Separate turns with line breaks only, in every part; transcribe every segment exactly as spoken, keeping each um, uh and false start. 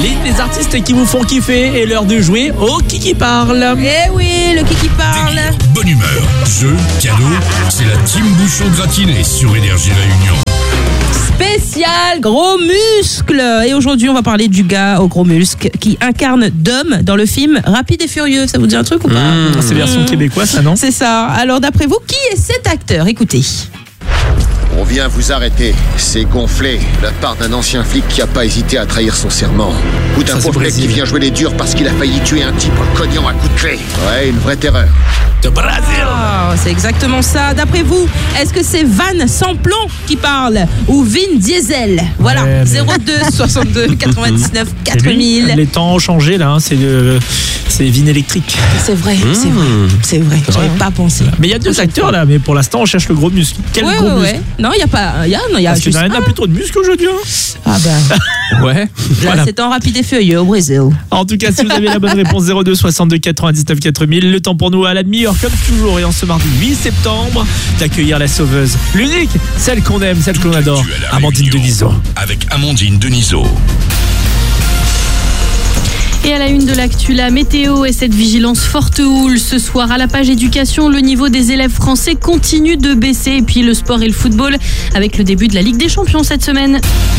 Les, les artistes qui vous font kiffer et l'heure de jouer au Kiki Parle.
Eh oui, le Kiki Parle.
Délire, bonne humeur, jeux, cadeaux, c'est la team Bouchon gratinée sur Énergie Réunion.
Spécial gros muscles. Et aujourd'hui, on va parler du gars aux gros muscles qui incarne Dom dans le film Rapide et Furieux. Ça vous dit un truc ou pas?
Mmh, c'est version québécoise, ça, non?
C'est ça. Alors, d'après vous, qui est cet acteur? Écoutez.
On vient vous arrêter. C'est gonflé de la part d'un ancien flic qui a pas hésité à trahir son serment. Ou d'un pauvre mec qui vient jouer les durs parce qu'il a failli tuer un type en le cognant à coups de clé. Ouais, une vraie terreur.
De Brésil.
Oh, c'est exactement ça. D'après vous, est-ce que c'est Van Samplon qui parle ou Vin Diesel? Voilà, ouais, mais... zéro deux soixante-deux quatre-vingt-dix-neuf quatre mille.
Les temps ont changé là, hein. c'est, le... c'est Vin électrique.
C'est vrai, mmh. c'est vrai, c'est vrai. C'est J'avais vrai. pas pensé.
Mais il y a deux acteurs là, mais pour l'instant on cherche le gros muscle. Quel
ouais,
gros
ouais,
muscle?
Ouais. Non, il n'y a pas. Y a, non, y a
Parce qu'il n'y en a plus trop de muscles aujourd'hui. Hein.
Ah ben.
ouais.
Là,
voilà.
C'est en Rapide et Furieux au Brésil.
En tout cas, si vous avez la bonne réponse, zéro deux soixante-deux quatre-vingt-dix-neuf quatre mille. Le temps pour nous à la demi-heure, comme toujours, et en ce mardi huit septembre, d'accueillir la sauveuse. L'unique, celle qu'on aime, celle qu'on adore, Amandine Denisot.
Avec Amandine Denisot.
Et à la une de l'actu, la météo et cette vigilance forte houle. Ce soir, à la page éducation, le niveau des élèves français continue de baisser. Et puis le sport et le football, avec le début de la Ligue des Champions cette semaine.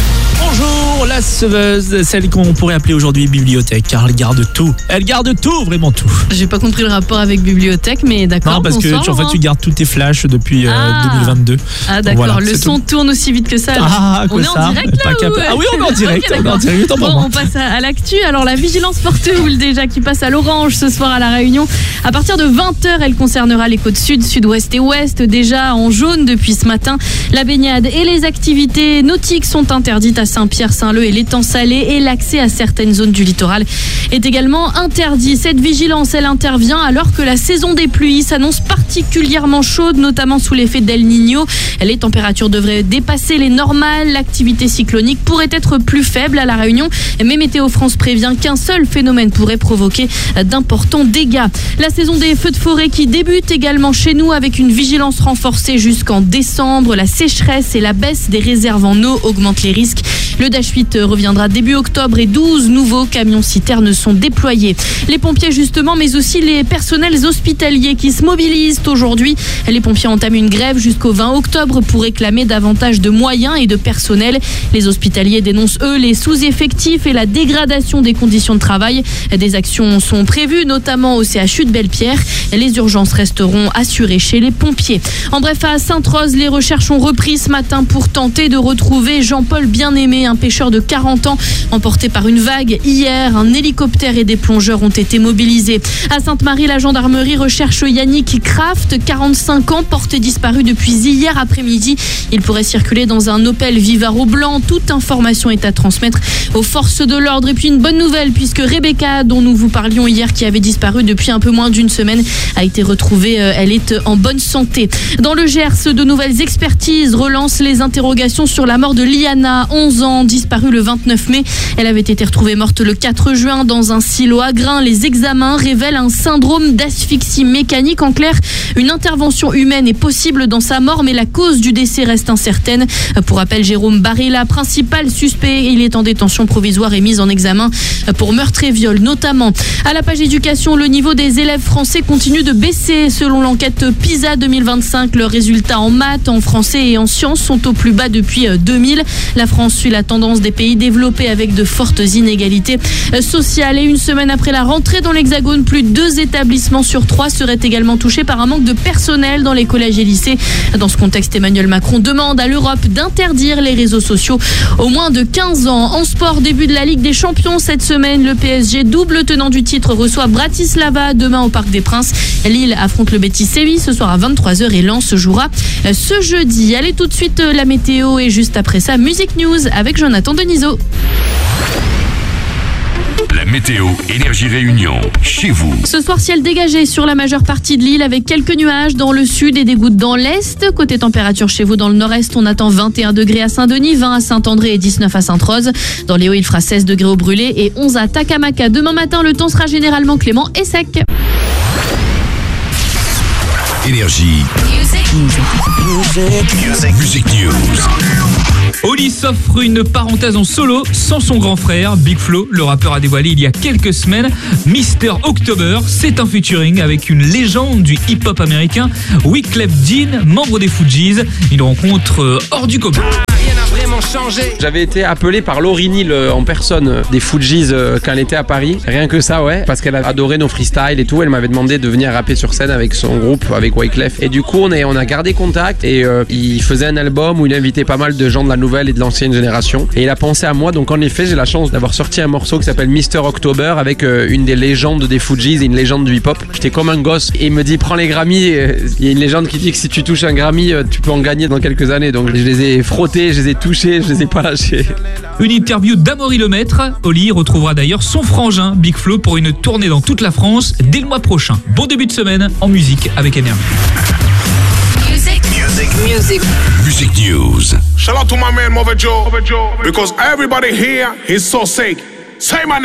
Bonjour, la sauveuse, celle qu'on pourrait appeler aujourd'hui bibliothèque, car elle garde tout. Elle garde tout, vraiment tout.
J'ai pas compris le rapport avec bibliothèque, mais d'accord.
Non, parce bonsoir, que tu, en fait, tu gardes tous tes flashs depuis ah. euh, deux mille vingt-deux.
Ah d'accord, voilà, le son tout. tourne aussi vite que ça.
Ah,
on est
ça
en direct là ou...
Ah oui, on est en direct.
okay,
on, est en direct
bon, on passe à, à l'actu. Alors la vigilance forte houle déjà qui passe à l'orange ce soir à La Réunion. À partir de vingt heures, elle concernera les côtes sud, sud-ouest et ouest. Déjà en jaune depuis ce matin. La baignade et les activités nautiques sont interdites à Saint-Pierre-Saint-Leu et l'étang salé, et l'accès à certaines zones du littoral est également interdit. Cette vigilance, elle intervient alors que la saison des pluies s'annonce particulièrement chaude, notamment sous l'effet d'El Niño. Les températures devraient dépasser les normales. L'activité cyclonique pourrait être plus faible à La Réunion, mais Météo France prévient qu'un seul phénomène pourrait provoquer d'importants dégâts. La saison des feux de forêt qui débute également chez nous avec une vigilance renforcée jusqu'en décembre. La sécheresse et la baisse des réserves en eau augmentent les risques. Le Dash huit reviendra début octobre et douze nouveaux camions-citernes sont déployés. Les pompiers justement, mais aussi les personnels hospitaliers qui se mobilisent aujourd'hui. Les pompiers entament une grève jusqu'au vingt octobre pour réclamer davantage de moyens et de personnel. Les hospitaliers dénoncent, eux, les sous-effectifs et la dégradation des conditions de travail. Des actions sont prévues, notamment au C H U de Belle-Pierre. Les urgences resteront assurées chez les pompiers. En bref, à Sainte-Rose, les recherches ont repris ce matin pour tenter de retrouver Jean-Paul Bien-Aimé, un pêcheur de quarante ans emporté par une vague. Hier, un hélicoptère et des plongeurs ont été mobilisés. À Sainte-Marie, la gendarmerie recherche Yannick Kraft, quarante-cinq ans, porté disparu depuis hier après-midi. Il pourrait circuler dans un Opel Vivaro blanc. Toute information est à transmettre aux forces de l'ordre. Et puis une bonne nouvelle, puisque Rebecca, dont nous vous parlions hier, qui avait disparu depuis un peu moins d'une semaine, a été retrouvée. Elle est en bonne santé. Dans le Gers, de nouvelles expertises relancent les interrogations sur la mort de Liana, onze ans, disparue le vingt-neuf mai. Elle avait été retrouvée morte le quatre juin dans un silo à grains. Les examens révèlent un syndrome d'asphyxie mécanique. En clair, une intervention humaine est possible dans sa mort, mais la cause du décès reste incertaine. Pour rappel, Jérôme Barilla, principal suspect, il est en détention provisoire et mis en examen pour meurtre et viol notamment. À la page éducation, le niveau des élèves français continue de baisser. Selon l'enquête PISA deux mille vingt-cinq, leurs résultats en maths, en français et en sciences sont au plus bas depuis deux mille. La France suit la tendance des pays développés avec de fortes inégalités sociales. Et une semaine après la rentrée dans l'Hexagone, plus de deux établissements sur trois seraient également touchés par un manque de personnel dans les collèges et lycées. Dans ce contexte, Emmanuel Macron demande à l'Europe d'interdire les réseaux sociaux aux moins de quinze ans. En sport, début de la Ligue des Champions cette semaine. Le P S G, double tenant du titre, reçoit Bratislava demain au Parc des Princes. Lille affronte le Betis Séville ce soir à vingt-trois heures et Lens jouera ce jeudi. Allez, tout de suite la météo et juste après ça, Music News avec Jonathan Denisot.
La météo Énergie Réunion, chez vous.
Ce soir, ciel dégagé sur la majeure partie de l'île avec quelques nuages dans le sud et des gouttes dans l'est. Côté température chez vous dans le nord-est, on attend vingt et un degrés à Saint-Denis, vingt à Saint-André et dix-neuf à Sainte-Rose. Dans les Hauts, il fera seize degrés au Brûlé et onze à Takamaka. Demain matin, le temps sera généralement clément et sec.
Énergie. Music. Music. Music. Music News.
Oli s'offre une parenthèse en solo sans son grand frère. Big Flo, le rappeur, a dévoilé il y a quelques semaine mister October. C'est un featuring avec une légende du hip-hop américain, Wyclef Jean, membre des Fugees. Une rencontre euh, hors du commun.
J'avais été appelé par Laurie Neal en personne des Fugees quand elle était à Paris. Rien que ça, ouais, parce qu'elle a adoré nos freestyles et tout. Elle m'avait demandé de venir rapper sur scène avec son groupe, avec Wyclef. Et du coup, on, est, on a gardé contact et euh, il faisait un album où il invitait pas mal de gens de la nouvelle et de l'ancienne génération. Et il a pensé à moi, donc en effet, j'ai la chance d'avoir sorti un morceau qui s'appelle mister October avec euh, une des légendes des Fugees et une légende du hip-hop. J'étais comme un gosse et il me dit prends les Grammys. Il y a une légende qui dit que si tu touches un Grammy, tu peux en gagner dans quelques années. Donc je les ai frottés, je les ai touchés, je les ai pas lâchés.
Une interview d'Amaury Lemaître. Oli retrouvera d'ailleurs son frangin Big Flo pour une tournée dans toute la France dès le mois prochain. Bon début de semaine en musique avec Énergie.
Music, music, music.
Music News.
Shout out to my man Mother Joe, because everybody here is so sick. Say my name.